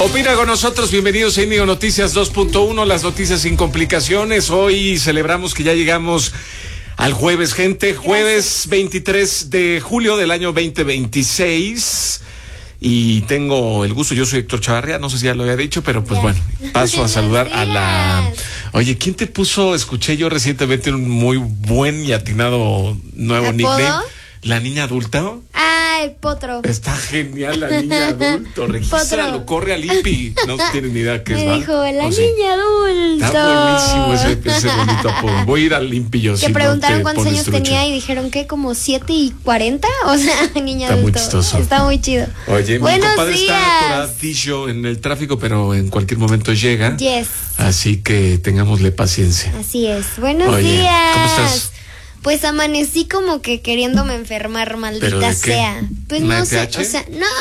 Opina con nosotros, bienvenidos a Índigo Noticias 2.1, las noticias sin complicaciones. Hoy celebramos que ya llegamos al jueves, gente. Jueves 23 de julio del año 2026. Y tengo el gusto, yo soy Héctor Chavarría, no sé si ya lo había dicho, pero pues bueno, paso a saludar a la... Oye, ¿quién te puso? Escuché yo recientemente un muy buen y atinado nuevo nickname. ¿La niña adulta? Ah, el potro. Está genial la niña adulto. Regístralo, corre al INPI. No tienes ni idea qué es, me ¿va? dijo, la niña adulto. Está buenísimo ese bonito apodo. Voy a ir al INPI yo. Que si preguntaron no cuántos años trucha. tenía y dijeron que como 7 y 40. O sea, niña está adulto. Muy chistoso. Está muy chido. Oye, Buenos mi compadre días. está atoradillo en el tráfico, pero en cualquier momento llega. Yes. Así que tengámosle paciencia. Así es. Buenos Oye, días. ¿cómo estás? Pues amanecí como que queriéndome enfermar, ¿Pero maldita de qué? sea. Pues ¿Una no sé, TH? o sea,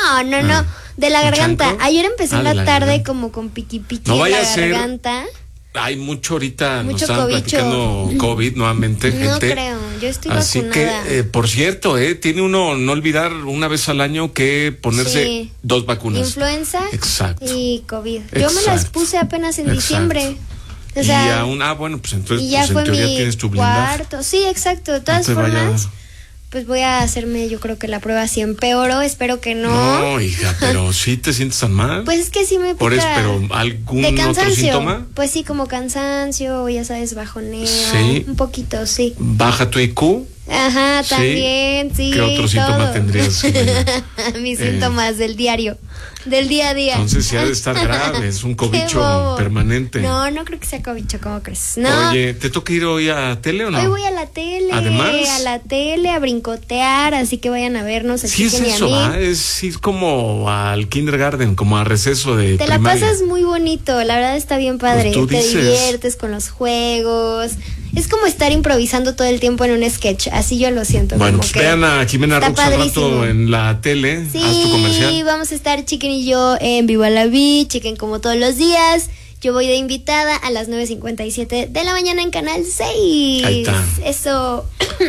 no. De la ¿Un garganta. chancro? Ayer empecé en de la tarde garganta. como con piqui No en vaya la a ser- garganta. Hay mucho ahorita, nos Mucho estaban cobicho. platicando COVID nuevamente, No gente. creo, yo estoy Así vacunada. que, por cierto, tiene uno, no olvidar una vez al año que ponerse Sí. 2 vacunas. Influenza Exacto. y COVID. Yo me las Exacto. puse apenas en Exacto. diciembre. O Y sea, aún, bueno, pues entonces y ya pues, fue en teoría mi tienes tu blindaje. cuarto. Sí, exacto. De No todas te formas, vayas- pues voy a hacerme, yo creo que la prueba si empeoro. Espero que no. No, hija, pero sí te sientes tan mal. Pues es que sí me pica. Por eso, pero ¿algún de otro cansancio. síntoma? Pues sí, como cansancio, ya sabes, bajoneo. Sí. Un poquito, sí. Baja tu IQ. Ajá, Sí. también, sí. ¿Qué otro síntoma todo. tendrías, Jimena? Mis síntomas del diario, del día a día. Entonces sí ha de estar grave, es un Qué cobicho bobo. permanente. No creo que sea cobicho, ¿cómo crees? No. Oye, ¿te toca ir hoy a tele o no? Hoy voy a la tele. Además. A la tele, a brincotear, así que vayan a vernos a Sí es Chiquen y a eso, mí. es ir como al kindergarten, como a receso de Te la primaria. pasas muy bonito, la verdad está bien padre. Pues tú te dices. diviertes con los juegos. Es como estar improvisando todo el tiempo en un sketch, así yo lo siento. Bueno, como pues que vean a Jimena está Rux al padrísimo. rato en la tele, Sí, haz tu comercial. vamos a estar Chiquen y yo en Viva la Vi, Chiquen como todos los días. Yo voy de invitada a las 9:57 de la mañana en Canal 6. Ahí está. Eso.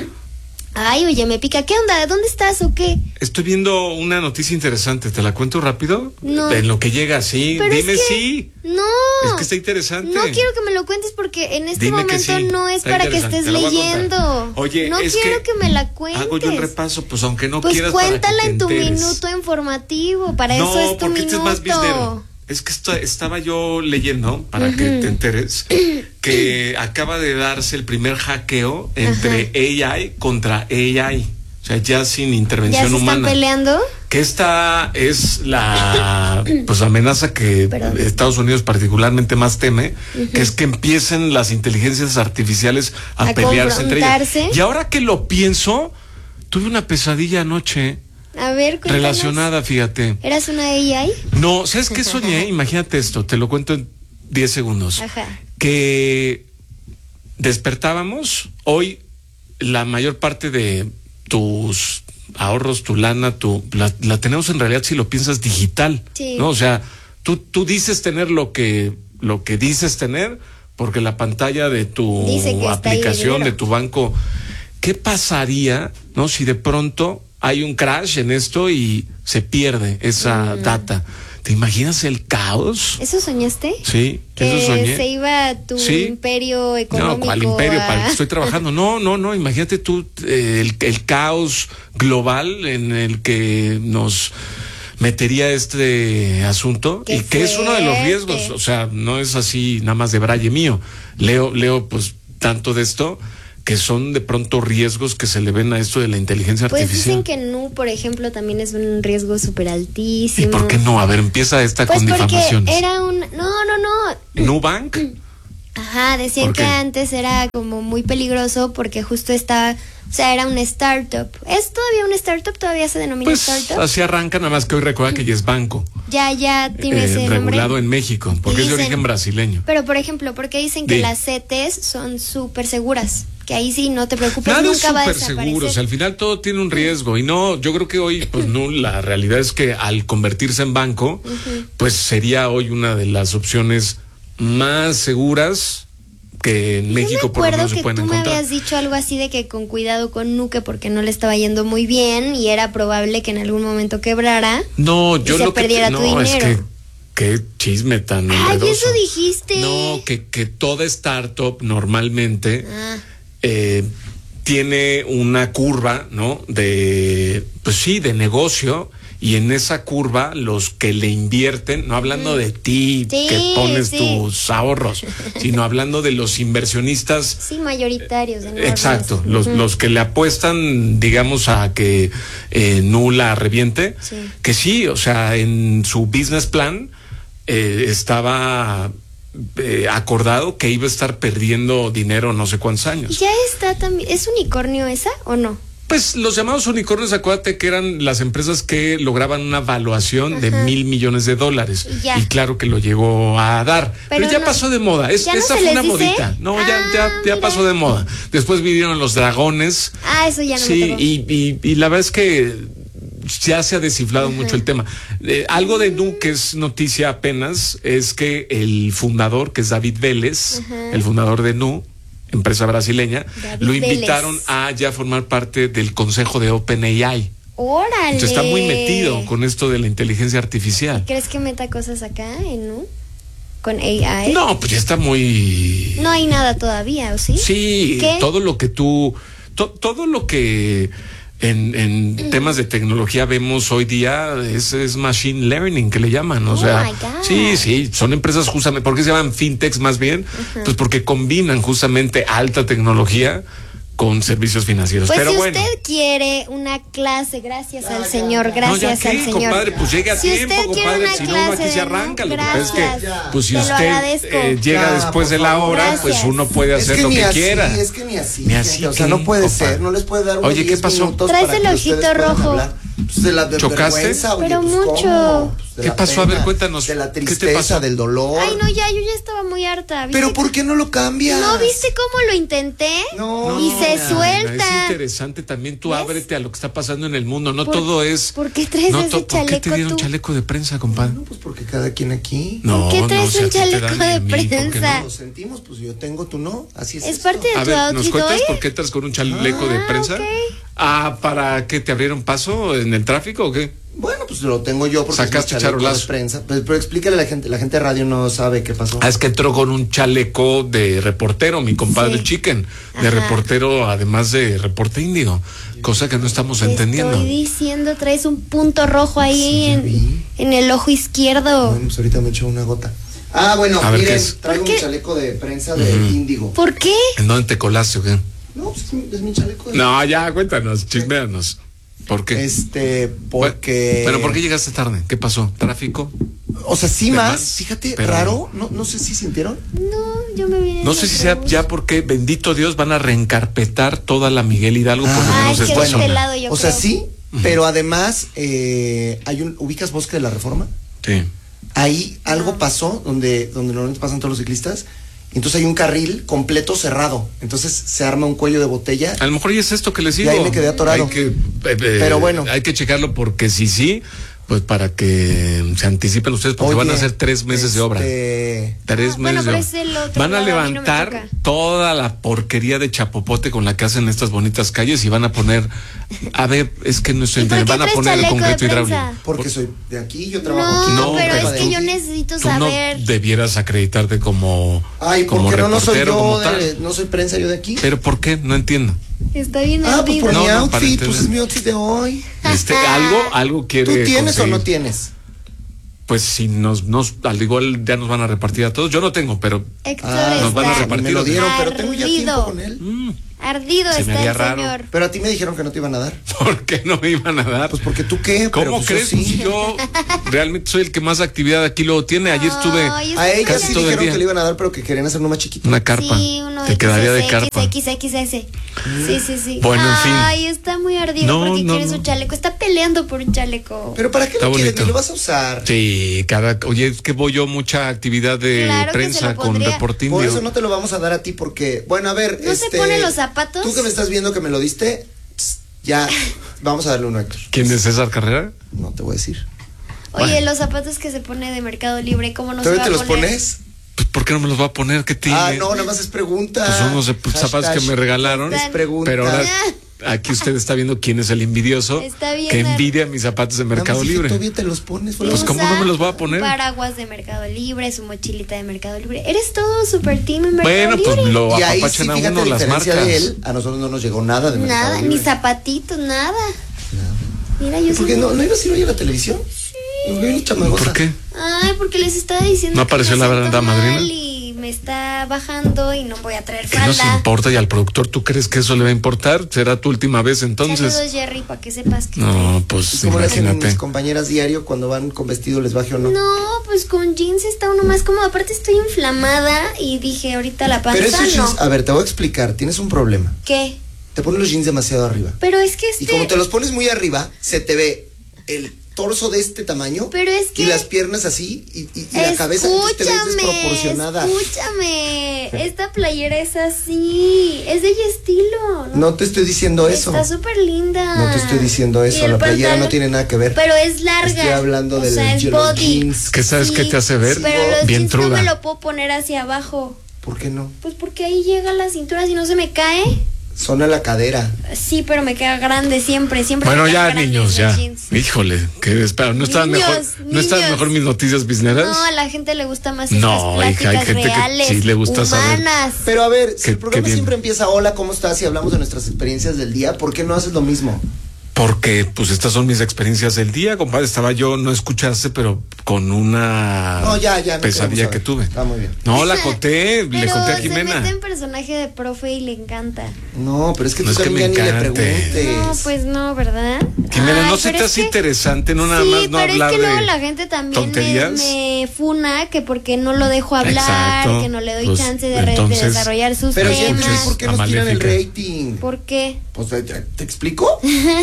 Ay, oye, me pica. ¿Qué onda? ¿Dónde estás o qué? Estoy viendo una noticia interesante, ¿te la cuento rápido? No. En lo que llega, sí, Pero dime es que- sí. No. Es que está interesante. No quiero que me lo cuentes porque en este Dime que momento sí, no es está para que interesante, estés te la voy a contar. leyendo. Oye, no es quiero que me la cuentes. Hago yo el repaso, pues aunque no Pues quieras cuéntala para que te en tu enteres. minuto informativo. Para eso es tu porque minuto. este es más biznero. Es que estaba yo leyendo, para que te enteres, que acaba de darse el primer hackeo entre AI contra AI. O sea, ya sin ¿Ya intervención se están humana. peleando? Que esta es la pues amenaza que Perdón. Estados Unidos particularmente más teme, que es que empiecen las inteligencias artificiales a pelearse entre ellas. confrontarse. Y ahora que lo pienso, tuve una pesadilla anoche A ver, cuéntanos. relacionada, fíjate. ¿Eras una AI? No, ¿sabes qué soñé? Imagínate esto, te lo cuento en 10 segundos. Ajá. Que despertábamos, hoy la mayor parte de tus ahorros, tu lana, la tenemos en realidad, si lo piensas, digital. Sí. ¿No? O sea, tú dices tener lo que dices tener, porque la pantalla de tu Dice que está ahí el aplicación, de dinero. tu banco, ¿qué pasaría, no, si de pronto hay un crash en esto y se pierde esa data? ¿Te imaginas el caos? ¿Eso soñaste? Sí, Que eso soñé. se iba tu Sí. imperio económico. No, ¿cuál imperio? ¿Para el que estoy trabajando? No, imagínate tú el caos global en el que nos metería este asunto. Qué y que es uno de los fuerte. riesgos, o sea, no es así nada más de braille mío. Leo pues tanto de esto, que son de pronto riesgos que se le ven a esto de la inteligencia Pues artificial. dicen que Nu, por ejemplo, también es un riesgo súper altísimo. ¿Y por qué no? A ver, empieza esta Pues con porque difamaciones. era un... No. ¿Nubank? Ajá, decían ¿Por qué? que antes era como muy peligroso porque justo estaba... O sea, era una startup. ¿Es todavía una startup? ¿Todavía se denomina Pues startup? así arranca, nada más que hoy recuerda que ya es banco. Ya tiene ese nombre. Regulado en México, porque es de Dicen- origen brasileño. Pero, por ejemplo, porque dicen que Di. las CETES son súper seguras. Que ahí sí, no te preocupes, Nada es nunca va a súper desaparecer. seguro, o sea, al final todo tiene un riesgo y no, yo creo que hoy, pues no, la realidad es que al convertirse en banco, pues sería hoy una de las opciones más seguras que en México por lo Yo me menos acuerdo se que pueden tú me encontrar. habías dicho algo así de que con cuidado con Nuke porque no le estaba yendo muy bien y era probable que en algún momento quebrara No, y yo se lo que perdiera tu no, es dinero. que qué chisme tan Ay, enredoso. eso dijiste. No, que toda startup normalmente tiene una curva, ¿no? Pues sí, de negocio. Y en esa curva, los que le invierten, no hablando de ti, Sí, que pones sí. tus ahorros, sino hablando de los inversionistas. Sí, mayoritarios. enormes. Exacto, los que le apuestan, digamos, a que Nula reviente, Sí. que sí, o sea, en su business plan estaba acordado que iba a estar perdiendo dinero no sé cuántos ¿Y años. ya está también? ¿Es unicornio esa o no? Pues los llamados unicornios, acuérdate que eran las empresas que lograban una valuación de $1,000 millones. Y ya. Y claro que lo llegó a dar. Pero ya no- pasó de moda. ¿ya no Esa se fue les una dice? modita. No, ya Mira. pasó de moda. Después vinieron los dragones. Eso ya no me Sí, tocó. y la verdad es que ya se ha desinflado mucho el tema. Algo de Nu que es noticia apenas es que el fundador, que es David Vélez, el fundador de Nu, empresa brasileña, David lo Vélez. invitaron a ya formar parte del consejo de OpenAI. ¡Órale! Entonces está muy metido con esto de la inteligencia artificial. ¿Crees que meta cosas acá en Nu? ¿Con AI? No, pues ya está muy... No hay nada todavía, ¿o sí? Sí, ¿Qué? todo lo que tú, todo lo que en temas de tecnología vemos hoy día es machine learning, que le llaman, o Oh sea, my God. sí, son empresas justamente, ¿por qué se llaman fintechs más bien? Pues porque combinan justamente alta tecnología con servicios financieros. Pues Pero si bueno. usted quiere una clase, gracias al Señor, gracias no, ya al qué, Señor. compadre, pues llega a Si tiempo, usted quiere compadre, una si no, clase aquí se de arranca. Nu, Lo que pasa es que, gracias. pues si Te lo usted agradezco. llega Ya, después por de la favor. hora, pues Gracias. uno puede hacer lo que quiera. Es que ni así. Ni así, gente, o sea, ¿qué, no puede compa? ser. No les puede dar unos Oye, ¿qué 10 pasó? minutos Traes para el que ojito ustedes puedan rojo. hablar. Pues de la ¿Chocaste? vergüenza, oye, Pero pues, mucho. ¿cómo? Pues, de ¿Qué la pasó? A ver, pena, cuéntanos. De la ¿Qué te tristeza, pasó? del dolor. Ay, no, ya, yo ya estaba muy harta. ¿viste? Pero ¿por qué no lo cambias? ¿No viste cómo lo intenté? No. Y se No, suelta. Es interesante también, tú ¿Ves? ábrete a lo que está pasando en el mundo, no ¿Por- todo es... por qué traes ese ¿Por qué te chaleco dieron tú? chaleco de prensa, compadre? No, pues porque cada quien aquí. No, ¿Por qué traes si un a ti te chaleco dan de y a mí, ¿por qué prensa? no? Lo sentimos, pues yo tengo, tú no. Así es. ¿Es esto. parte de A tu ver, ¿nos outfit cuentas hoy? por qué estás con un chaleco de prensa? ok. ¿Para qué te abrieron paso en el tráfico o qué? Bueno, pues lo tengo yo porque Sacaste es mi chaleco charolazo. de prensa. Pero explícale a la gente de radio no sabe qué pasó. Es que entró con un chaleco de reportero, mi compadre Sí. el Chicken, de Ajá. reportero, además de reporte índigo, cosa que no estamos Te entendiendo. estoy diciendo, traes un punto rojo ahí Sí, ya vi. en el ojo izquierdo. Bueno, pues ahorita me echo una gota. Ah, bueno, A ver, ¿qué miren, es? traigo ¿Por mi qué? chaleco de prensa de índigo. ¿Por qué? ¿En dónde te colaste o qué? No, pues es mi chaleco de No, ya, cuéntanos, chisméanos. ¿Por qué? porque... Bueno, ¿por qué llegaste tarde? ¿Qué pasó? ¿Tráfico? O sea, sí De más, más, fíjate, pero- raro, no sé si sintieron. No, yo me vine. No sé si sea ya porque, bendito Dios, van a reencarpetar toda la Miguel Hidalgo por lo Ah, menos es que esta de este zona. lado yo O sea, creo. sí, pero además ¿ubicas Bosque de la Reforma? Sí. Ahí algo pasó donde normalmente pasan todos los ciclistas. Entonces hay un carril completo cerrado. Entonces se arma un cuello de botella. A lo mejor ya es esto que les digo. ahí me quedé atorado. Hay que, Pero bueno. hay que checarlo porque sí, pues para que se anticipen ustedes, porque Oye, van a hacer 3 meses de obra. 3 bueno, meses pero de es el obra. otro Van a lado, a mí no me levantar toca. toda la porquería de chapopote con la que hacen estas bonitas calles y van a poner, a ver, es que no estoy ¿Y por entendiendo, qué van a traes poner el chaleco de concreto prensa? hidráulico. Porque soy de aquí, yo trabajo No, aquí. No, pero pero es que tú- yo necesito Tú no saber. debieras acreditarte como, Ay, como porque no soy reportero, como yo, tal. no soy prensa yo de aquí. Pero ¿por qué? No entiendo. Está bien Pues ardido. por No, mi no, para outfit, pues entender. es mi outfit de hoy. Algo quiere ¿Tú tienes conseguir. o no tienes? Pues si al igual ya nos van a repartir a todos. Yo no tengo, pero Héctor nos van a está repartir. Me lo dieron, pero tengo ya ardido. tiempo con él. Ardido Se me está haría el raro. señor. Pero a ti me dijeron que no te iban a dar. ¿por qué no me iban a dar? Pues porque tú qué. ¿Cómo Pero, pues, crees? Yo Si sí. yo realmente soy el que más actividad aquí luego tiene. Ayer estuve Ay, A ella casi sí todo el dijeron día. que le iban a dar, pero que querían hacer uno más chiquito. una carpa. Sí, uno Te quedaría de carpa. XXS. Sí. Bueno, en fin. Ay, está muy ardido No, porque no, quiere no. su chaleco. Está peleando por un chaleco. Pero ¿para qué Está lo quieres? bonito. Ni lo vas a usar. Sí, oye, es que voy yo mucha actividad de Claro que se prensa lo con pondría. Reporte Por Indio. eso no te lo vamos a dar a ti porque, bueno, a ver, ¿No se pone los zapatos? Tú que me estás viendo que me lo diste, ya, vamos a darle uno a Héctor. ¿Quién es César Carrera? No te voy a decir. Oye, Bueno. los zapatos que se pone de Mercado Libre, ¿cómo no se ¿Todavía va te a los poner? pones? Pues ¿por qué no me los va a poner? ¿Qué tiene? Ah, no, nada más es pregunta. Pues unos zapatos que me regalaron. Es pregunta. Pero ahora aquí usted está viendo quién es el envidioso Está bien, que envidia mis zapatos de Mercado Libre. Todavía te los pones. Pues, ¿cómo no me los voy a poner? Un paraguas de Mercado Libre, su mochilita de Mercado Libre. Eres todo super team en Mercado Bueno, Libre. pues lo Y ahí sí, apapachan a fíjate uno la las diferencia marcas. de él. A nosotros no nos llegó nada de Mercado Nada, Libre. ni zapatitos, nada. Mira, yo ¿Por qué no ibas a ir hoy a la televisión? Sí. ¿Por qué? Ay, porque les estaba diciendo ¿No apareció que me la siento verdad, madrina? mal y me está bajando y no voy a traer ¿Qué nos falda. importa? ¿Y al productor tú crees que eso le va a importar? ¿Será tu última vez entonces? Saludos, Jerry, para que sepas que No, pues ¿Cómo le hacen imagínate. mis compañeras diario cuando van con vestido, les baje o no? No, pues con jeans está uno más cómodo. Aparte estoy inflamada y dije ahorita la panza Pero esos no. jeans, a ver, te voy a explicar, tienes un problema. ¿Qué? Te pones los jeans demasiado arriba. Pero es que Y como te los pones muy arriba, se te ve el torso de este tamaño. Pero es que- y las piernas así y la cabeza entonces te ves desproporcionada. Escúchame, esta playera es así, es de estilo. No te estoy diciendo eso. Está súper linda. No te estoy diciendo Y eso, el la playera pantalón- no tiene nada que ver. Pero es larga. Estoy hablando o del sea, es los body. jeans. ¿Qué sabes qué te hace ver? Pero los bien jeans no truda. me lo puedo poner hacia abajo. ¿Por qué no? Pues porque ahí llega la cintura, si no se me cae. Son a la cadera. Sí, pero me queda grande siempre Bueno, me quedan ya, grandes niños, los ya. jeans. Híjole, ¿qué espera? ¿No están Niños, mejor? ¿No están niños. mejor mis noticias bisneras? No, a la gente le gusta más No, estas hija, hay pláticas gente que reales, sí le gusta saber. humanas. Pero a ver, si Qué- el programa qué bien. siempre empieza, hola, ¿cómo estás? Y hablamos de nuestras experiencias del día, ¿por qué no haces lo mismo? Porque, pues, estas son mis experiencias del día, compadre. Estaba yo, no escuchaste, pero con una No, ya, no pesadilla queremos saber. que tuve. Está muy bien. No, la conté, le Pero conté a se Jimena. mete en personaje de profe y le encanta. No, pero es que No tú es que también ya me ni le encante. preguntes. No, pues no, ¿verdad? Jimena, Ay, ¿no se pero te es hace que- interesante, no nada sí, más no pero hablar es que luego de la gente también tonterías? me funa que porque no lo dejo hablar, Exacto. que no le doy Pues, chance de entonces, desarrollar sus Pero ya temas. entonces, ¿por qué nos tiran el Maléfica. rating? ¿Por qué? Pues, ¿te explico?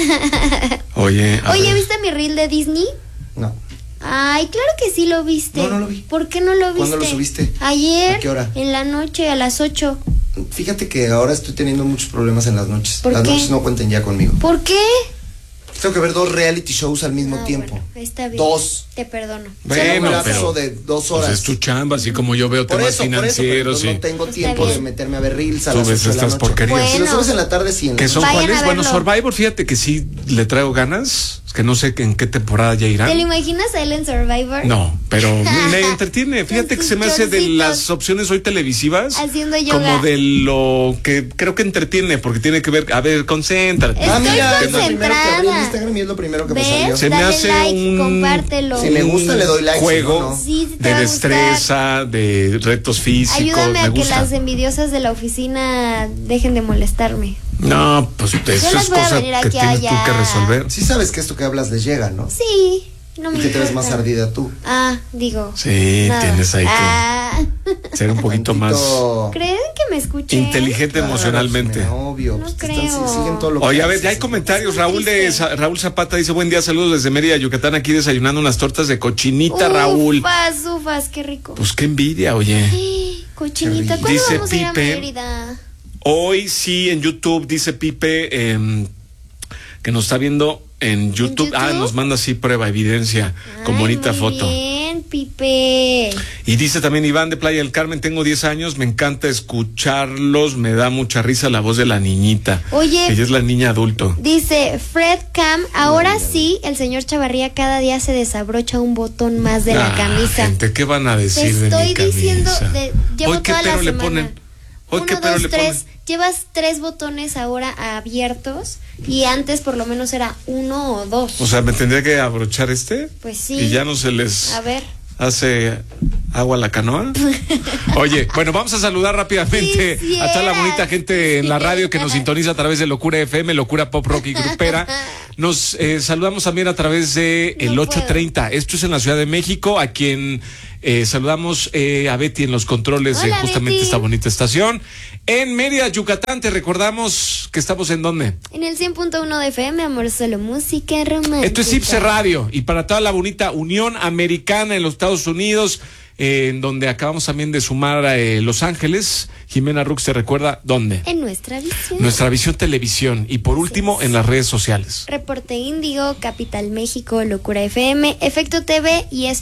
Oye, a Oye, ver. ¿viste mi reel de Disney? No. Ay, claro que sí lo viste. No, no lo vi. ¿Por qué no lo viste? ¿Cuándo lo subiste? Ayer. ¿A qué hora? En la noche, a las 8. Fíjate que ahora estoy teniendo muchos problemas en las noches. ¿Por Las qué? noches no cuenten ya conmigo. ¿Por qué? Tengo que ver 2 reality shows al mismo Ah, tiempo. bueno, está bien. 2. Te perdono. Bueno, en un lapso pero de 2 pues horas. es tu chamba, así como yo veo Por temas eso, financieros pero y no tengo Está tiempo bien. de meterme a ver reels a Tú las ves 8 de la estas noche. porquerías. Si lo Bueno. subes en la tarde, sí. en la ¿Qué son noche. Vayan cuáles? a Bueno, verlo. Survivor, fíjate que sí le traigo ganas, es que no sé en qué temporada ya ¿Te lo irán. imaginas a él en Survivor? No, pero me entretiene. Fíjate que se me hace de chorcitos. las opciones hoy televisivas Haciendo yoga. como de lo que creo que entretiene, porque tiene que ver, a ver, concéntrate. Estoy mira, es lo primero que abrí en concentrada. Instagram y es lo primero que me ¿Ves? salió. Se me Dale hace like, compártelo. Si me gusta, le doy like, juego si no, no. Sí, sí te de va a gustar. destreza, de retos físicos. Ayúdame me a que gusta. las envidiosas de la oficina dejen de molestarme. No, pues eso las es voy a cosa venir que aquí tienes tú allá. que resolver. Sí sabes que esto que hablas les llega, ¿no? Sí, no me Y que te ves más importa. ardida tú. Ah, digo. Sí, nada. tienes ahí que Ah. ser un poquito más ¿Creen que me escuché? inteligente Claro, emocionalmente. pues, obvio. No pues, creo. siguen todo lo que Oye, a ver, haces, ya hay ¿no? comentarios. Es Raúl triste. Raúl Zapata dice, buen día, saludos desde Mérida, Yucatán, aquí desayunando unas tortas de cochinita, Raúl. Ufas, ufas, qué rico. Pues qué envidia, oye. Cochinita, Qué ¿cuándo rico. vamos a ir a Dice Pipe. Mérida? Hoy sí en YouTube, dice Pipe, que nos está viendo en YouTube. YouTube? Ah, nos manda así prueba, evidencia, con Ay, bonita muy foto. Bien, Pipe. Y dice también Iván de Playa del Carmen, tengo 10 años, me encanta escucharlos, me da mucha risa la voz de la niñita. Oye. Ella es la niña adulto. Dice Fred Cam, ahora sí, el señor Chavarría cada día se desabrocha un botón más de la Ah, camisa. gente, ¿qué van a Te decir de mi estoy camisa? diciendo, llevo Hoy qué toda la pero le semana. ponen. Hoy Uno, qué pero dos, le tres. ponen. Llevas 3 botones ahora abiertos y antes por lo menos era 1 o 2. O sea, ¿me tendría que abrochar este? Pues sí. Y ya no se les A ver. hace agua la canoa. Oye, bueno, vamos a saludar rápidamente Quisiera, a toda la bonita gente en la radio que nos sintoniza a través de Locura FM, Locura Pop Rock y Grupera. Nos saludamos también a través de el No 830. Esto es en la Ciudad de México, a quien saludamos a Betty en los controles de Hola, justamente Betty. esta bonita estación. En Mérida, Yucatán, te recordamos que estamos en ¿dónde? En el 100.1 de FM, amor, solo música romántica. Esto es Ipse Radio y para toda la bonita Unión Americana en los Estados Unidos, en donde acabamos también de sumar a Los Ángeles. Jimena Rux te recuerda dónde. En nuestra visión. Nuestra visión televisión y por último en las redes sociales. Reporte Índigo, Capital México, Locura FM, Efecto TV y esto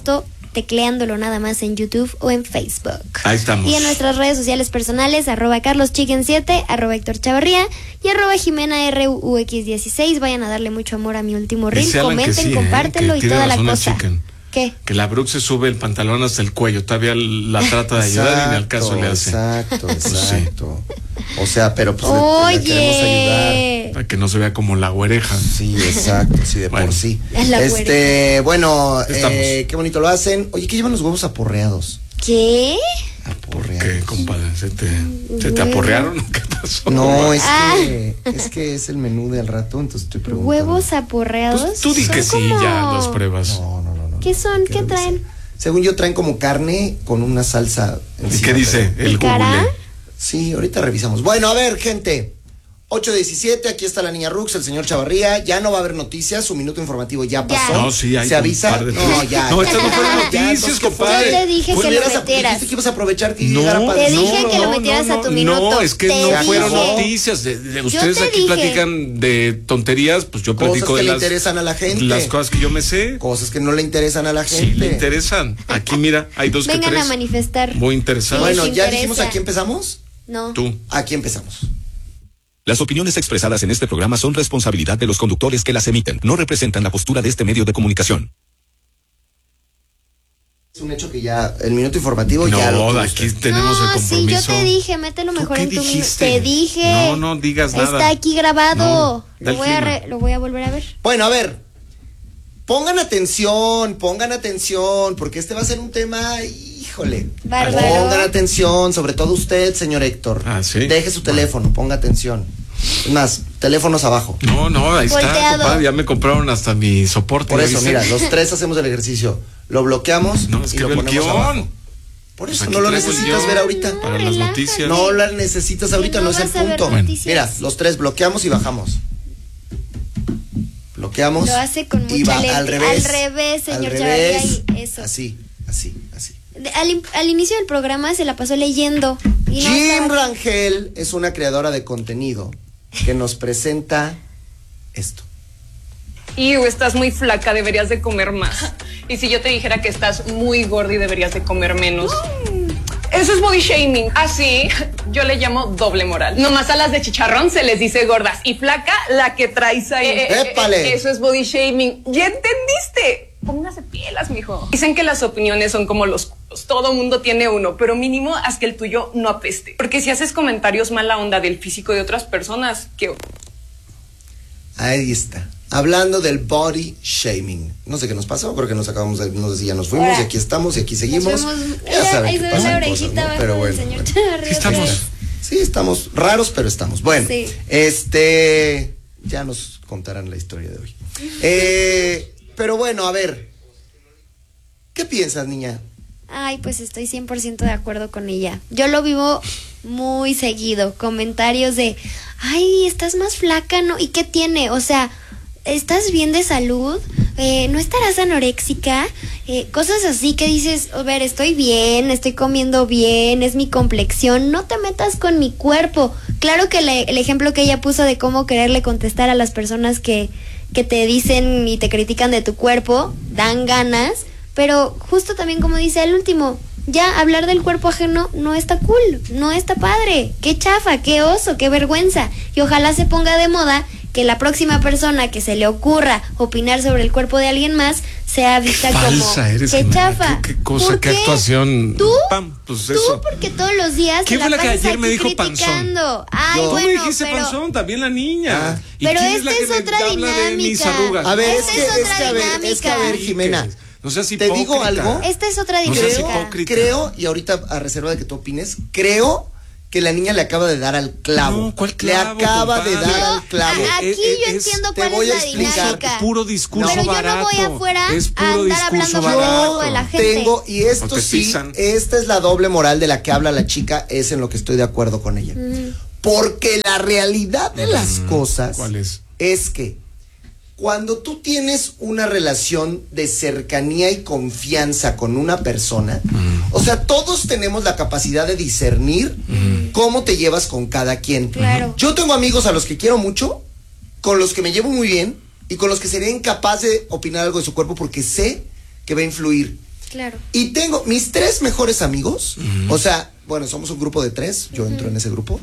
tecleándolo nada más en YouTube o en Facebook. Ahí estamos. Y en nuestras redes sociales personales, @CarlosChicken7, @Héctor Chavarría y @JimenaRUX16. Vayan a darle mucho amor a mi último reel. Dice Alan que Comenten, sí, compártelo que y tiene toda la razón la cosa. Chicken. ¿Qué? Que la Brooke se sube el pantalón hasta el cuello, todavía la trata de ayudar y ni al caso le hace. Exacto. sí. O sea, pero pues le queremos ayudar. Oye. Para que no se vea como la güereja. Sí, exacto, sí, de Bueno. por sí. La Bueno, Estamos. qué bonito lo hacen. Oye, ¿qué llevan los huevos aporreados? ¿Qué? Aporreados. ¿Qué, compadre? ¿Se te aporrearon o qué pasó? No, Ah. es que es el menú del rato, entonces estoy preguntando. ¿Huevos aporreados? Pues tú di Son que sí, como- ya las pruebas. No. ¿Qué son? ¿Qué revisar. traen? Según yo traen como carne con una salsa ¿Y encima, qué dice pero- el ¿Picará? Google? Sí, ahorita revisamos. Bueno, a ver, gente. 8:17, aquí está la niña Rux, el señor Chavarría. Ya no va a haber noticias, su minuto informativo ya pasó. No, sí, hay ¿Se avisa? un par de- No, ya. No, ya, estas no ya, fueron ya, noticias, entonces, ¿qué fue? compadre. Yo te dije que lo hubieras- metieras. dijiste que ibas a aprovechar que No, llegara para Te dije que lo metieras a tu minuto. No, es que Te no fueron dije. noticias. Ustedes te aquí dije. platican de tonterías, pues yo Cosas platico que de le las interesan a la gente. las cosas que yo me sé. Cosas que no le interesan a la gente. Sí, le interesan. Aquí, mira, hay dos que Vengan tres. a manifestar. Muy interesados. Bueno, les ya interesa. dijimos aquí empezamos. No. Tú. Aquí empezamos. Las opiniones expresadas en este programa son responsabilidad de los conductores que las emiten. No representan la postura de este medio de comunicación. Es un hecho que ya el minuto informativo ya lo No, tuvo aquí usted. tenemos el No, sí, compromiso. yo te dije, mételo ¿Tú mejor qué en tu minuto. dijiste? Te dije. No digas nada. Está aquí grabado. No, da el clima. Lo voy a volver a ver. Bueno, a ver. Pongan atención, porque este va a ser un tema, híjole. Bárbaro. Pongan atención, sobre todo usted, señor Héctor. Ah, ¿sí? Deje su teléfono, ponga atención. Es más, teléfonos abajo. No, ahí está, Volteado. compadre. Ya me compraron hasta mi soporte. Por ¿ya eso, viste? mira, los tres hacemos el ejercicio. Lo bloqueamos No, es y que lo veo el ponemos guión. abajo. Por Pues eso aquí no lo traigo el necesitas guión ver ahorita. Para las Relájate. noticias. No la necesitas Que ahorita, no no es el vas a ver punto. noticias. Mira, los tres bloqueamos y bajamos. Bloqueamos. Lo hace con y mucha va lente. al revés. Al revés, señor Al Chavarría, revés. y eso. Así. Al inicio del programa se la pasó leyendo. Y no Jim estaba- Rangel es una creadora de contenido que nos presenta esto. Estás muy flaca, deberías de comer más. Y si yo te dijera que estás muy gorda y deberías de comer menos. Eso es body shaming. Así, yo le llamo doble moral. Nomás a las de chicharrón se les dice gordas y flaca la que traes ahí. ¡Épale! Eso es body shaming. ¿Ya entendiste? Póngase pielas, mijo. Dicen que las opiniones son como los culos. Todo mundo tiene uno, pero mínimo haz que el tuyo no apeste. Porque si haces comentarios mala onda del físico de otras personas, ¿qué? Ahí está. Hablando del body shaming. No sé qué nos pasó, creo que nos acabamos de, no sé si ya nos fuimos, Ahora, y aquí estamos, y aquí seguimos. Nos vemos- Ya saben ahí que se ve pasan la cosas, orejita ¿no? abajo Pero del bueno. señor bueno. Chavarría. ¿Qué estamos? Sí, estamos raros, pero estamos. Bueno, Sí. ya nos contarán la historia de hoy. Pero bueno, a ver. ¿Qué piensas, niña? Ay, pues estoy 100% de acuerdo con ella. Yo lo vivo muy seguido. Comentarios de, ay, estás más flaca, ¿no? ¿Y qué tiene? O sea, ¿estás bien de salud? ¿No estarás anoréxica? Cosas así que dices, a ver, estoy bien, estoy comiendo bien, es mi complexión, no te metas con mi cuerpo. Claro que el ejemplo que ella puso de cómo quererle contestar a las personas que te dicen y te critican de tu cuerpo, dan ganas, pero justo también como dice el último, ya hablar del cuerpo ajeno no está cool, no está padre, qué chafa, qué oso, qué vergüenza, y ojalá se ponga de moda que la próxima persona que se le ocurra opinar sobre el cuerpo de alguien más sea vista Falsa como eres, qué Jimena. chafa. ¿Qué cosa, ¿Por qué qué? actuación? ¿Tú? Pam, pues Tú eso. porque todos los días ¿Quién te fue la que pasas ayer me aquí dijo panzón? criticando. Ay, Yo. Tú me bueno, dijiste pero panzón, también la niña. Ah. ¿Y Pero quién esta la que es me otra habla de mis dinámica. arrugas? A ver, Esta es otra a ver, dinámica. Jimena. No seas Te digo hipócrita. algo. esta es otra No seas dinámica. hipócrita. Creo, y ahorita a reserva de que tú opines, creo que la niña le acaba de dar al clavo. No, ¿cuál clavo, Le acaba de compadre? dar al clavo. Aquí yo entiendo te cuál voy es a la explicar. dinámica. Puro discurso Pero yo barato. no voy afuera Es a puro andar hablando discurso mal del barato. cuerpo de la gente. Tengo, y esto O te sí, pisan. esta es la doble moral de la que habla la chica, es en lo que estoy de acuerdo con ella. Porque la realidad de las cosas ¿Cuál es? que cuando tú tienes una relación de cercanía y confianza con una persona, o sea, todos tenemos la capacidad de discernir cómo te llevas con cada quien. Claro. Yo tengo amigos a los que quiero mucho, con los que me llevo muy bien y con los que sería incapaz de opinar algo de su cuerpo porque sé que va a influir. Claro. Y tengo mis 3 mejores amigos, o sea, bueno, somos un grupo de 3, yo entro en ese grupo.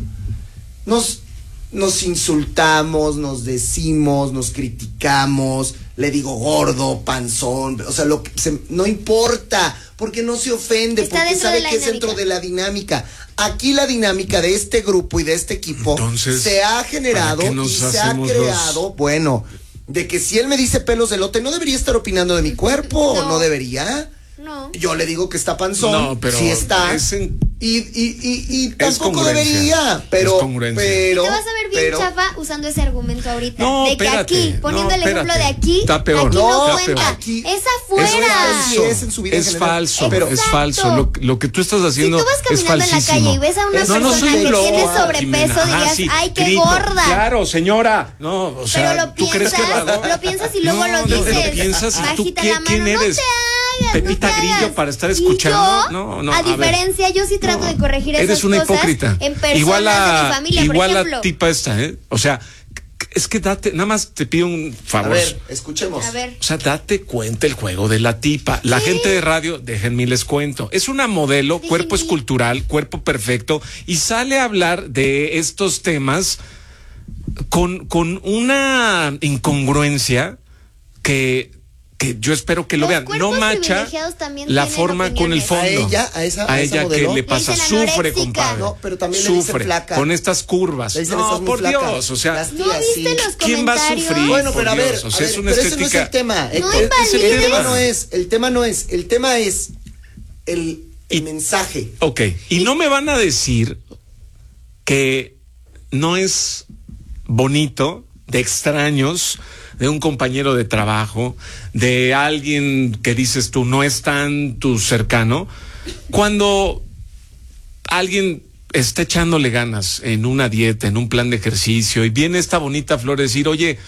Nos insultamos, nos decimos, nos criticamos, le digo gordo, panzón, o sea, no importa, porque no se ofende, Está porque dentro sabe de la que es dentro dinámica. de la dinámica. Aquí la dinámica de este grupo y de este equipo Entonces, se ha generado ¿para qué nos y se ha hacemos creado, bueno, de que si él me dice pelos de elote, no debería estar opinando de mi cuerpo, no debería. No. Yo le digo que está panzón, No, pero sí está. Y tampoco congruencia. debería, pero Es congruencia. pero Te vas a ver bien pero- chafa usando ese argumento ahorita. No, de que espérate, aquí, poniendo el ejemplo espérate. de aquí, Está peor, aquí no, no está cuenta. peor. Aquí- Es Eso afuera. sí es en su vida en Es general. falso, Pero- es Exacto. falso. Lo que tú estás Si haciendo tú vas es caminando en la falsísimo. calle y ves a una Eso persona no soy que un lobo, tiene Jimena. sobrepeso, Ajá, dirías, sí, ¡ay, qué grito. gorda! Claro, señora. No, o sea, Pero lo ¿tú crees que lo piensas y luego No, lo no, dices. piensas y tú Bajita ¿quién la mano, eres? no te hagas, Pepita no te Grillo hagas. para estar Y escuchando. yo, No, a ver. diferencia, yo sí trato de corregir esas Eres una cosas hipócrita. en personas Igual de mi familia, por igual ejemplo. la tipa esta, ¿eh? O sea, es que nada más te pido un A favor. ver, escuchemos. A ver. O sea, date cuenta el juego de la tipa. La gente de radio, déjenme les cuento. Es una modelo, cuerpo escultural, cuerpo perfecto, y sale a hablar de estos temas con una incongruencia que yo espero que lo Los vean. No cuerpos macha privilegiados también la tienen forma con el opiniones. fondo. A esa que modelo. le pasa, Le dicen sufre, anoréxica. compadre. No, pero también le dicen sufre flaca. con estas curvas. Le dicen, No, "Estás muy por flaca". Dios, o sea, Las ¿No tías, viste sí. los ¿quién va a comentarios? sufrir? Bueno, por pero a Dios, ver, o sea, es una pero ese no es estética. el tema. No Héctor. invalides. El tema no es, el tema es el mensaje. Ok, y no me van a decir que no es bonito, de extraños, de un compañero de trabajo, de alguien que dices tú no es tan tu cercano, cuando alguien está echándole ganas en una dieta, en un plan de ejercicio, y viene esta bonita flor a decir, oye,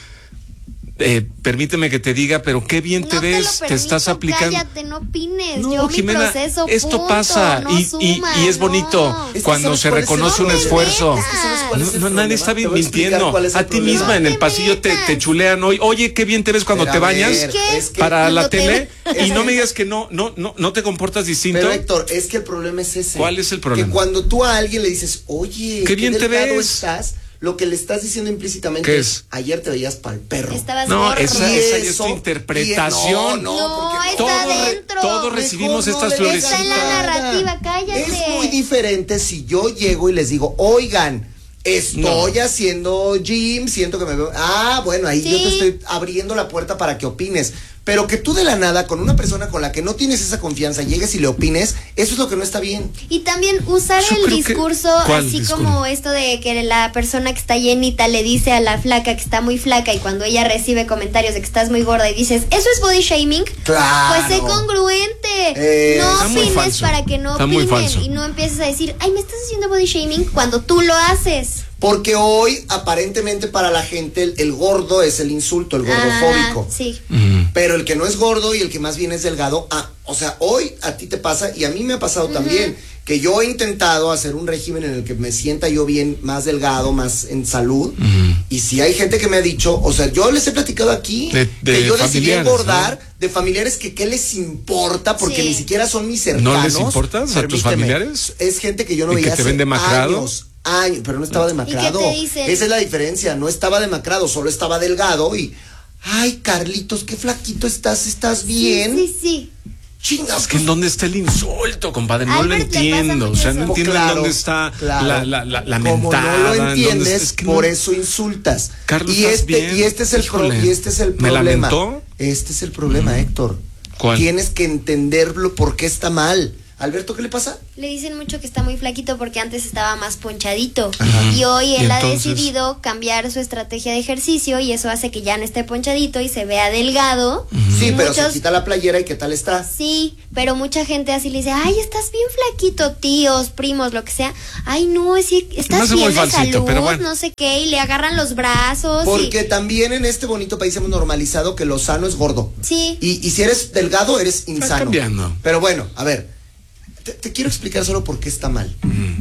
permíteme que te diga, pero qué bien te No ves, lo te estás permito, aplicando. Cállate, no opines. No, yo mi Jimena, proceso, esto punto, pasa no y suma, es bonito no. Es que cuando ¿sabes se cuál es el reconoce un problema? esfuerzo. Es que ¿sabes cuál es el Nadie problema? está Te voy a explicar mintiendo. cuál es el A ti problema. misma en el No te pasillo te metas. chulean hoy. Oye, qué bien te ves cuando Pero te a ver, bañas es que para cuando la te tele ve- y no me digas que no te comportas distinto. Pero Héctor, es que el problema es ese. ¿Cuál es el problema? Que cuando tú a alguien le dices, oye, Qué bien te delgado ves. estás, lo que le estás diciendo implícitamente ¿Qué es, es? ayer te veías pa'l perro. Estabas No, gordo. esa Y ya es eso- tu interpretación. No, porque está Todos dentro. todos recibimos Mejor no estas le florecitas. Está en la narrativa, cállate. Es muy diferente si yo llego y les digo, oigan, estoy haciendo gym, siento que me veo. Ah, bueno, ahí yo Sí. te estoy abriendo la puerta para que opines. Pero que tú de la nada, con una persona con la que no tienes esa confianza, llegues y le opines, eso es lo que no está bien. Y también usar Yo el creo que- discurso ¿Cuál así discurso? como esto de que la persona que está llenita le dice a la flaca que está muy flaca y cuando ella recibe comentarios de que estás muy gorda y dices, ¿eso es body shaming? Claro. Pues sé congruente. No Está muy opines falso. para que no Está muy opinen falso. y no empieces a decir, ay, me estás haciendo body shaming cuando tú lo haces. Porque hoy, aparentemente, para la gente, el gordo es el insulto, el gordofóbico. Sí. Pero el que no es gordo y el que más bien es delgado, o sea, hoy a ti te pasa y a mí me ha pasado también, que yo he intentado hacer un régimen en el que me sienta yo bien, más delgado, más en salud, y si hay gente que me ha dicho, o sea, yo les he platicado aquí, De que yo decidí familiares, engordar, ¿no? de familiares que qué les importa, porque Sí. ni siquiera son mis cercanos. ¿No les importas a tus Permíteme, familiares? Es gente que yo no ¿Y que veía te hace ven demacrado? años, pero no estaba demacrado. ¿Y qué te dicen? Esa es la diferencia, no estaba demacrado, solo estaba delgado y, ay, Carlitos, qué flaquito estás bien. Sí. Chingas, Es que en dónde está el insulto, compadre, no lo Albert, le pasa entiendo, o mucho sea, no eso. entiendo en dónde está claro. la Como mentada. no lo en dónde entiendes, está- es que por no- eso insultas. Carlos, y ¿estás este bien? y este es el Híjole, y este es el ¿me problema. lamentó? Este es el problema, Héctor. ¿Cuál? Tienes que entenderlo por qué está mal. Alberto, ¿qué le pasa? Le dicen mucho que está muy flaquito porque antes estaba más ponchadito. Ajá. Y hoy ¿Y él ha entonces? decidido cambiar su estrategia de ejercicio y eso hace que ya no esté ponchadito y se vea delgado. Sí, Y pero se muchos- quita la playera y ¿qué tal está? Sí, pero mucha gente así le dice, ay, estás bien flaquito, tíos, primos, lo que sea. Ay, no, me estás hace bien muy de falsito, salud, pero bueno. no sé qué, y le agarran los brazos. Porque también en este bonito país hemos normalizado que lo sano es gordo. Sí. Y si eres delgado, eres insano. cambiando. Pero bueno, a ver, te quiero explicar solo por qué está mal.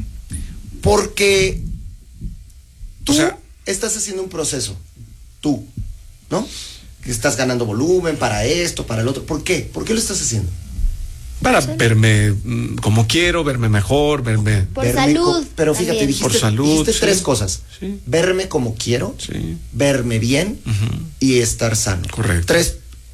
Porque tú O sea, estás haciendo un proceso. Tú, ¿no? Que estás ganando volumen para esto, para el otro. ¿Por qué? ¿Por qué lo estás haciendo? Para verme como quiero, verme mejor, verme... Por salud. Pero fíjate, también. Por salud, dijiste sí. 3 cosas. Sí. Verme como quiero, Sí. verme bien y estar sano. Correcto. 3.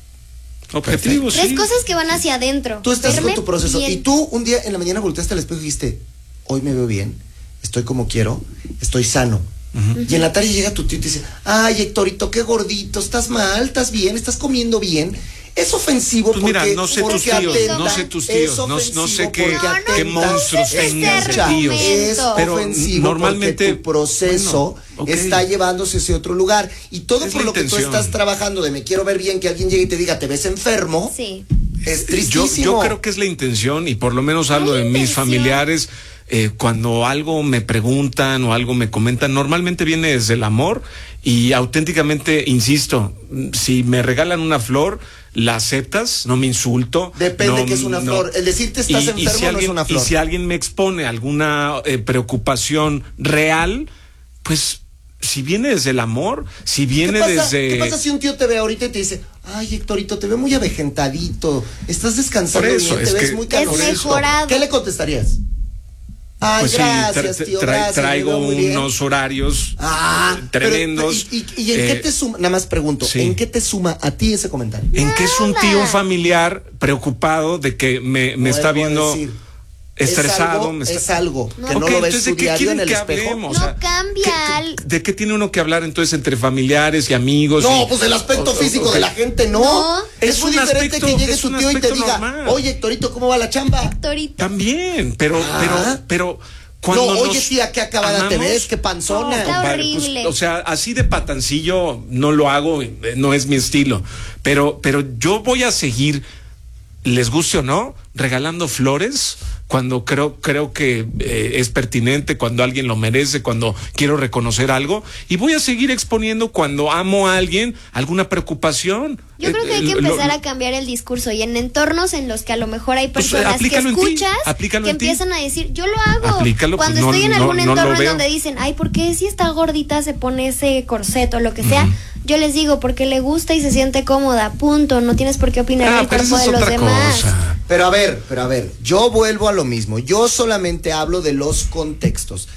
Objetivos, Tres sí. cosas que van hacia adentro. Tú estás Verme con tu proceso bien. y tú un día en la mañana volteaste al espejo y dijiste, hoy me veo bien, estoy como quiero, estoy sano. Y en la tarde llega tu tío y te dice, ay, Héctorito, qué gordito, estás mal, estás bien, estás comiendo bien. Es ofensivo Pues porque... mira, no sé tus porque tíos, atenta, no sé tus es tíos, no ofensivo sé qué, porque atenta. qué monstruos Entonces, tengas de ese tíos. Es Pero ofensivo normalmente, porque tu proceso bueno, ok. está llevándose hacia otro lugar. Y todo Es por la lo que tú intención. estás trabajando de me quiero ver bien, que alguien llegue y te diga, te ves enfermo, Sí. es tristísimo. Yo creo que es la intención y por lo menos hablo de mis intención. familiares. Cuando algo me preguntan o algo me comentan, normalmente viene desde el amor y auténticamente, insisto, si me regalan una flor, la aceptas, no me insulto. Depende no, que es una no. flor. El decirte estás enfermo si no alguien, es una flor. Y si alguien me expone alguna preocupación real, pues si viene desde el amor, si viene desde... ¿Qué pasa si un tío te ve ahorita y te dice, ay, Héctorito, te veo muy avejentadito, estás descansando Por eso, bien, es te ves que- muy Es calorento? mejorado. ¿Qué le contestarías? Ay, Pues sí, gracias, tío, gracias. traigo me veo muy bien. unos horarios Pero, tremendos. ¿y en qué te suma? Nada más pregunto, sí. ¿en qué te suma a ti ese comentario? En que es un Nada. tío familiar preocupado de que me está Vuelvo a viendo decir, estresado. Es algo que Ok, no lo ves entonces, ¿de tu qué diario quieren en el que espejo. hablemos? No cambia. ¿De qué tiene uno que hablar entonces entre familiares y amigos? No, pues el aspecto físico de la gente no. No. Es muy un diferente aspecto- que llegue es tu un tío y te aspecto diga, normal. oye, Héctorito, ¿cómo va la chamba? Torito. También, pero No, cuando oye, nos tía, qué acabada te amamos, ves, qué panzona. Está compadre, horrible. o sea, así de patancillo no lo hago, no es mi estilo. Pero yo voy a seguir, les guste o no, regalando flores cuando creo que es pertinente, cuando alguien lo merece, cuando quiero reconocer algo, y voy a seguir exponiendo cuando amo a alguien alguna preocupación. Yo creo que hay que empezar a cambiar el discurso y en entornos en los que a lo mejor hay Pues, personas que aplícalo en ti, escuchas aplícalo que en ti. empiezan a decir, yo lo hago. Aplícalo, Cuando pues, estoy en no algún lo entorno en veo. donde dicen, ay, ¿por qué si está gordita se pone ese corset o lo que sea? Yo les digo, porque le gusta y se siente cómoda, punto. No tienes por qué opinar del pero cuerpo esa es de los otra demás. cosa. Pero a ver, yo vuelvo a lo mismo. Yo solamente hablo de los contextos.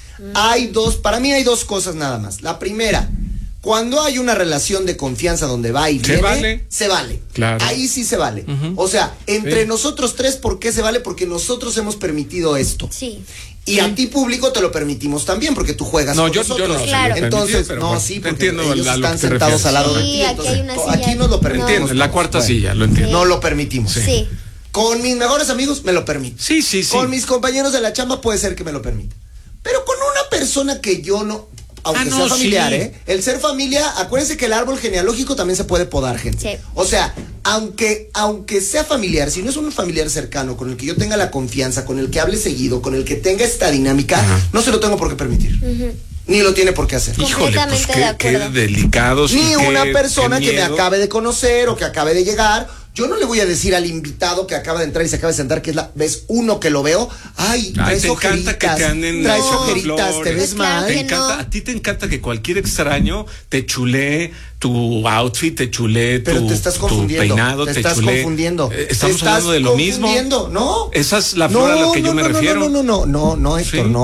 Para mí hay 2 cosas nada más. La primera, cuando hay una relación de confianza donde va y Se viene, vale. se vale. Claro. Ahí sí se vale. O sea, entre Sí. nosotros 3, ¿por qué se vale? Porque nosotros hemos permitido esto. Sí. Y a ti público te lo permitimos también porque tú juegas No, con yo nosotros. no se lo Claro. Entonces, permitido, pero no, bueno, sí, te porque entiendo ellos a lo que están te sentados refieres. al lado de Sí, ti. aquí entonces, hay una aquí silla. nos lo permitimos. Entiendo, la todos. cuarta Bueno, silla, lo entiendo. No lo permitimos. Sí. Con mis mejores amigos me lo permito. Sí. Con mis compañeros de la chamba puede ser que me lo permita. Pero con una persona que yo no, aunque no, sea familiar, sí. el ser familia, acuérdense que el árbol genealógico también se puede podar, gente. Sí. O sea, aunque sea familiar, si no es un familiar cercano con el que yo tenga la confianza, con el que hable seguido, con el que tenga esta dinámica, no se lo tengo por qué permitir. Ni lo tiene por qué hacer. Híjole, pues Completamente de qué acuerdo. delicados. Ni y una qué persona que me miedo. acabe de conocer o que acabe de llegar. Yo no le voy a decir al invitado que acaba de entrar y se acaba de sentar, que es la vez 1 que lo veo, ay, traes te encanta que ojeritas, te anden traes echando ojeritas, te flores. ves Claro mal. Te que encanta, no. a ti te encanta que cualquier extraño te chulee tu outfit, te chulee Pero tu, te estás tu confundiendo. peinado, te te estás chulee. confundiendo. Estamos Te estás hablando de lo mismo. confundiendo, ¿no? Esa es la flor a la que yo me refiero. No, Héctor, Sí.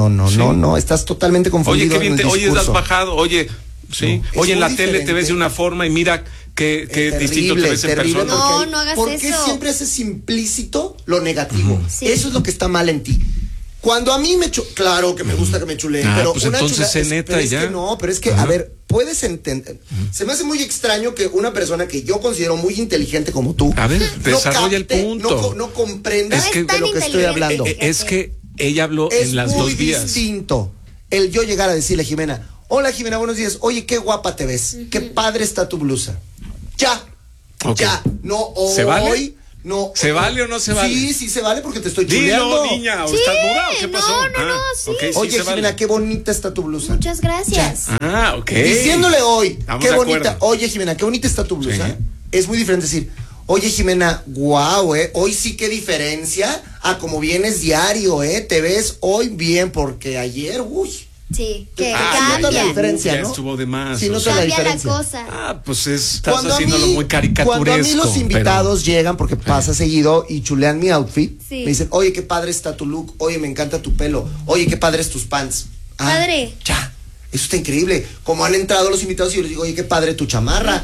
no, estás totalmente confundido. Oye, qué bien en el oye, has discurso. bajado, oye, sí. No, es Oye, en muy la tele te ves diferente. de una forma y mira qué distinto te ves en terrible, persona. No, porque no hagas ¿por qué eso. siempre haces implícito lo negativo? Sí. Eso es lo que está mal en ti. Cuando a mí claro que me gusta que me chuleen, pero pues una entonces sé es- neta pero y es ya. que no, pero es que, a ver, puedes entender. Se me hace muy extraño que una persona que yo considero muy inteligente como tú. A ver, desarrolla el capte, punto. No comprenda Es que- de lo que estoy inteligente. hablando. Es que ella habló Es en las muy 2 vías. distinto el yo llegar a decirle a Jimena, hola Jimena, buenos días, oye, qué guapa te ves, qué padre está tu blusa. Ya, Ok. ya, no hoy, ¿Se vale? no. ¿Se vale o no se vale? Sí se vale porque te estoy chuleando. Dilo, niña, ¿o Sí, estás muda o qué pasó? no, sí. ok, Oye, se Jimena, vale. qué bonita está tu blusa. Muchas gracias. Ok. Diciéndole hoy, Estamos qué de bonita, acuerdo. oye Jimena, qué bonita está tu blusa. Sí. Es muy diferente decir, oye Jimena, guau, hoy sí qué diferencia a como vienes diario, te ves hoy bien porque ayer, uy. Sí, que nota la cambia. diferencia, ya ¿no? estuvo de más. Sí, o nota sea. la Cambia la diferencia. cosa. Pues estás haciéndolo muy caricaturesco. Cuando a mí los invitados llegan, porque pasa seguido, y chulean mi outfit, Sí. me dicen, oye, qué padre está tu look, oye, me encanta tu pelo, oye, qué padres tus pants. Padre. Ya, eso está increíble. Como han entrado los invitados y yo les digo, oye, qué padre tu chamarra,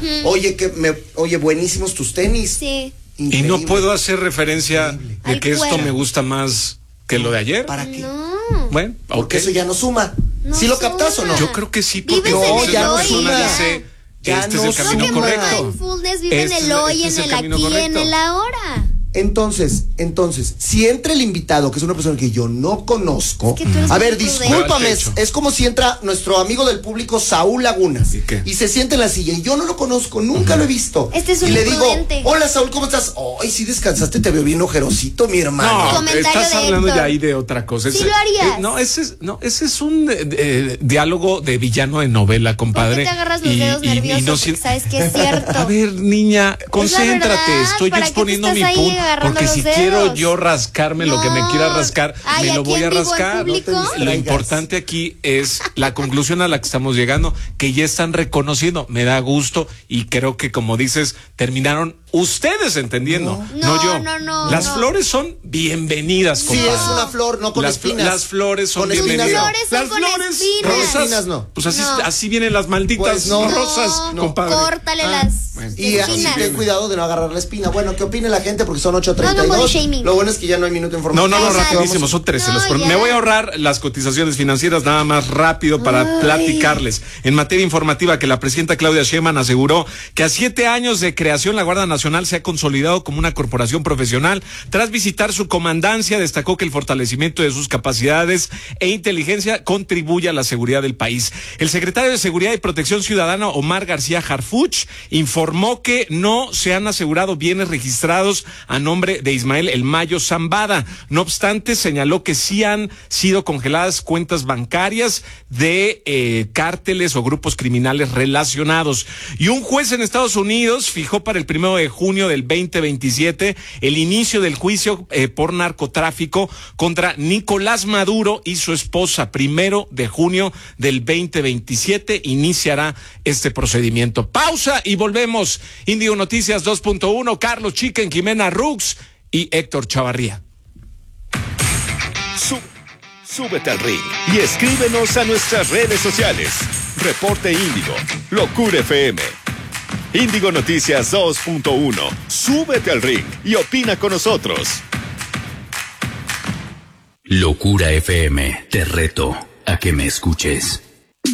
oye, buenísimos tus tenis. Sí. Y Increíble. no puedo hacer referencia Increíble. de Al que esto cuero. me gusta más que lo de ayer. ¿Para qué? No. Bueno, Porque ok. eso ya no suma. No ¿Sí lo captas o no? suma. Yo creo que sí, porque Vives en entonces el la hoy, persona ya. dice, Ya este no es el suma. camino que correcto. Mindfulness vive en Este el es- hoy, este en es el el camino aquí, en correcto. el ahora. Entonces, si entra el invitado, que es una persona que yo no conozco, Es que tú eres a muy ver, prudente. discúlpame, Mal hecho. es como si entra nuestro amigo del público, Saúl Lagunas, ¿Y qué? se sienta en la silla y yo no lo conozco, nunca lo he visto. Este es y un le digo, imprudente. hola Saúl, ¿cómo estás? Ay, sí descansaste, te veo bien ojerosito, mi hermano. No, Comentario estás de hablando Héctor. ya ahí de otra cosa. Sí lo harías. Ese es un diálogo de villano de novela, ¿Por compadre. qué te agarras los dedos nerviosos? no Porque sabes que es cierto. A ver, niña, concéntrate. verdad, Estoy ¿para qué exponiendo te mi estás ahí punto. agarrando Porque los si dedos? quiero yo rascarme lo que me quiera rascar, Ay, me lo ¿aquí voy en a vivo en rascar. público? No te Lo distraigas. importante aquí es la conclusión a la que estamos llegando, que ya están reconociendo. Me da gusto y creo que, como dices, terminaron ustedes entendiendo, no yo. No, Las no. flores son bienvenidas, Sí, compadre. es una flor, no con espinas. Las flores son Con espinas bienvenidas. no. Flores son Las con flores espinas. Con rosas, espinas no. pues así, No. así vienen las malditas Pues no. rosas, No, compadre. córtale Ah, las Y así espinas. ten cuidado de no agarrar la espina. Bueno, ¿qué opine la gente? Porque son No hagan body 8:32. shaming. Lo bueno es que ya no hay minuto No, informativo. no, Ay, rapidísimo, Vamos- son 13. No, ya. Me voy a ahorrar las cotizaciones financieras nada más rápido para Ay. platicarles. En materia informativa, que la presidenta Claudia Sheinbaum aseguró que a 7 años de creación la Guardia Nacional se ha consolidado como una corporación profesional. Tras visitar su comandancia, destacó que el fortalecimiento de sus capacidades e inteligencia contribuye a la seguridad del país. El secretario de Seguridad y Protección Ciudadana, Omar García Harfuch, informó que no se han asegurado bienes registrados a nombre de Ismael El Mayo Zambada. No obstante, señaló que sí han sido congeladas cuentas bancarias de cárteles o grupos criminales relacionados. Y un juez en Estados Unidos fijó para el 1 de junio del 2027 el inicio del juicio por narcotráfico contra Nicolás Maduro y su esposa. 1 de junio del 2027 iniciará este procedimiento. Pausa y volvemos. Índigo Noticias 2.1, Carlos Chicken, Jimena Rux y Héctor Chavarría. Súbete al ring y escríbenos a nuestras redes sociales. Reporte Índigo, Locura FM. Índigo Noticias 2.1. Súbete al ring y opina con nosotros. Locura FM, te reto a que me escuches.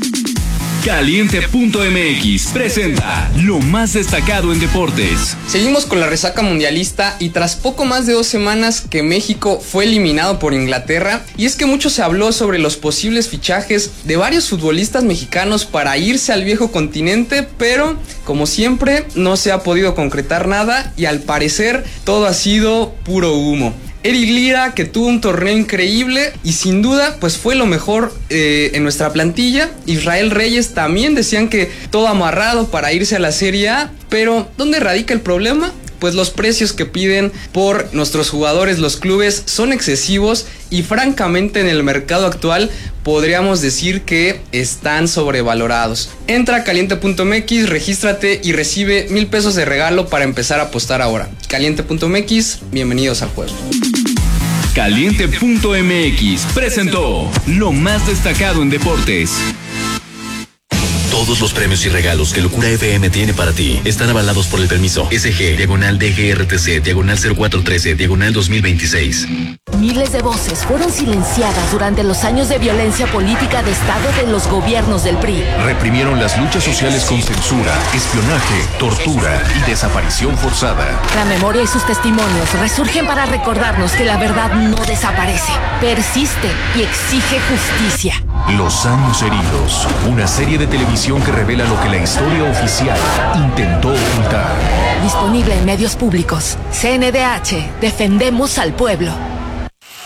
Caliente.mx presenta lo más destacado en deportes. Seguimos con la resaca mundialista y tras poco más de 2 semanas que México fue eliminado por Inglaterra, y es que mucho se habló sobre los posibles fichajes de varios futbolistas mexicanos para irse al viejo continente, pero como siempre no se ha podido concretar nada y al parecer todo ha sido puro humo. Eric Lira, que tuvo un torneo increíble y sin duda pues fue lo mejor en nuestra plantilla. Israel Reyes también decían que todo amarrado para irse a la Serie A, pero ¿dónde radica el problema? Pues los precios que piden por nuestros jugadores los clubes son excesivos y francamente en el mercado actual podríamos decir que están sobrevalorados. Entra a caliente.mx, regístrate y recibe 1,000 pesos de regalo para empezar a apostar ahora. Caliente.mx, bienvenidos al juego. Caliente.mx presentó lo más destacado en deportes. Todos los premios y regalos que Locura FM tiene para ti están avalados por el permiso SG/DGRTC/0413/2026. Miles de voces fueron silenciadas durante los años de violencia política de Estado de los gobiernos del PRI. Reprimieron las luchas sociales con censura, espionaje, tortura y desaparición forzada. La memoria y sus testimonios resurgen para recordarnos que la verdad no desaparece, persiste y exige justicia. Los años heridos, una serie de televisión que revela lo que la historia oficial intentó ocultar. Disponible en medios públicos. CNDH, defendemos al pueblo.